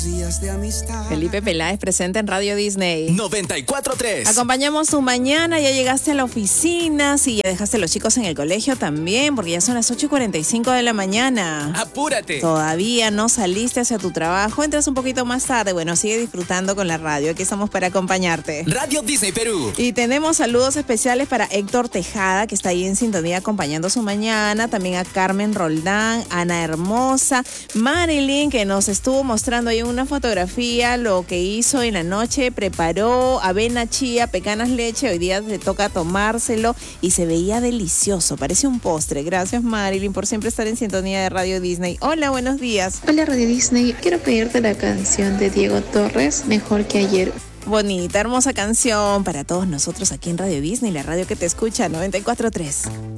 Tantos días de amistad. Felipe Peláez presente en Radio Disney 94.3. Acompañamos tu mañana, ya llegaste a la oficina, si ya dejaste a los chicos en el colegio también, porque ya son las 8:45 de la mañana. ¡Apúrate! Todavía no saliste hacia tu trabajo, entras un poquito más tarde. Bueno, sigue disfrutando con la radio, aquí estamos para acompañarte. Radio Disney Perú. Y tenemos saludos especiales para Héctor Tejada, que está ahí en sintonía acompañando su mañana. También a Carmen Roldán, Ana Hermosa, Marilyn, que nos estuvo mostrando ahí en una fotografía lo que hizo en la noche. Preparó avena, chía, pecanas, leche. Hoy día le toca tomárselo y se veía delicioso. Parece un postre. Gracias, Marilyn, por siempre estar en sintonía de Radio Disney. Hola, buenos días. Hola, Radio Disney. Quiero pedirte la canción de Diego Torres, Mejor que ayer. Bonita, hermosa canción para todos nosotros aquí en Radio Disney, la radio que te escucha, 94.3.